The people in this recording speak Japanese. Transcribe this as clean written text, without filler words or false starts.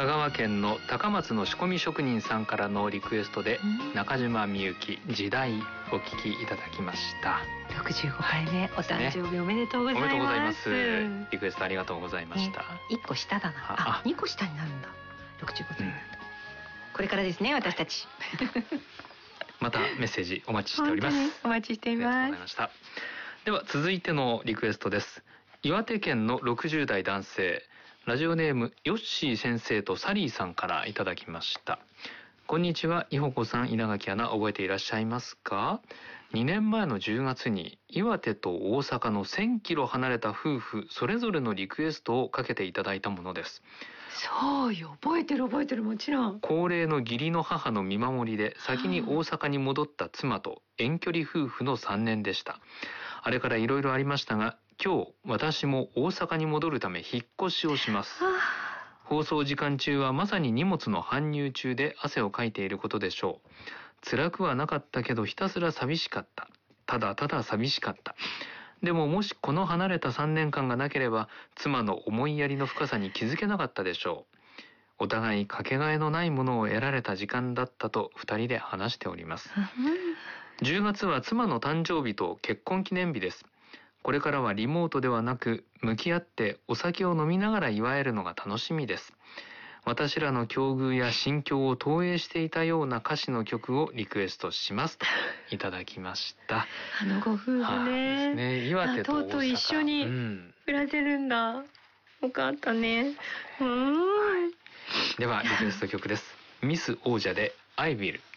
香川県の高松の仕込み職人さんからのリクエストで、中島みゆき時代お聴きいただきました。 65回目、お誕生日おめでとうございます。 おめでとうございます。リクエストありがとうございました。 1個下だな。2個下になるんだ。65歳になると、これからですね、私たち。 またメッセージお待ちしております。 お待ちしています。 ありがとうございました。では続いてのリクエストです。岩手県の60代男性、ラジオネームヨッシー先生とサリーさんからいただきました。こんにちは、いほこさん、稲垣アナ、覚えていらっしゃいますか？2年前の10月に岩手と大阪の1000キロ離れた夫婦それぞれのリクエストをかけていただいたものです。 そうよ、覚えてるもちろん。 高齢の義理の母の見守りで先に大阪に戻った妻と遠距離夫婦の3年でした。あれからいろいろありましたが、今日私も大阪に戻るため引っ越しをします。放送時間中はまさに荷物の搬入中で汗をかいていることでしょう。辛くはなかったけどひたすら寂しかった。ただただ寂しかった。でももしこの離れた3年間がなければ妻の思いやりの深さに気づけなかったでしょう。お互いかけがえのないものを得られた時間だったと2人で話しております。10月は妻の誕生日と結婚記念日です。これからはリモートではなく向き合ってお酒を飲みながら祝えるのが楽しみです。私らの境遇や心境を投影していたような歌詞の曲をリクエストしますといただきました。 ご夫婦ね。 ね、岩手と大阪。とうとう一緒に暮らせるんだ。よかったね。 ではリクエスト曲です。ミス王者で I Will。